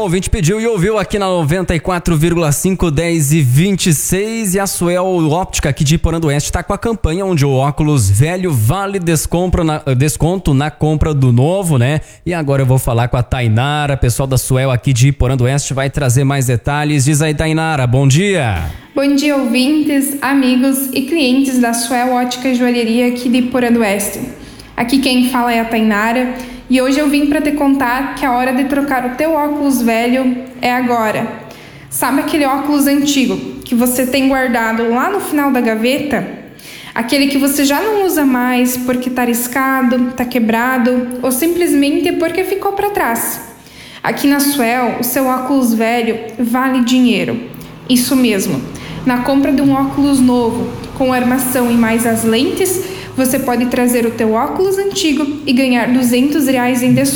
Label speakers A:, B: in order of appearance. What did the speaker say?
A: ouvinte pediu e ouviu aqui na 94,5, 10 e 26. E a Suel Óptica aqui de Iporã do Oeste está com a campanha onde o óculos velho vale desconto na compra do novo, né? E agora eu vou falar com a Tainara, pessoal da Suel aqui de Iporã do Oeste vai trazer mais detalhes. Diz aí, Tainara, bom dia.
B: Bom dia, ouvintes, amigos e clientes da Suel Ótica e Joalheria aqui de Iporã do Oeste. Aqui quem fala é a Tainara e hoje eu vim para te contar que a hora de trocar o teu óculos velho é agora. Sabe aquele óculos antigo que você tem guardado lá no final da gaveta? Aquele que você já não usa mais porque tá riscado, tá quebrado ou simplesmente porque ficou para trás. Aqui na Suel, o seu óculos velho vale dinheiro. Isso mesmo. Na compra de um óculos novo, com armação e mais as lentes, você pode trazer o teu óculos antigo e ganhar R$200 em desconto.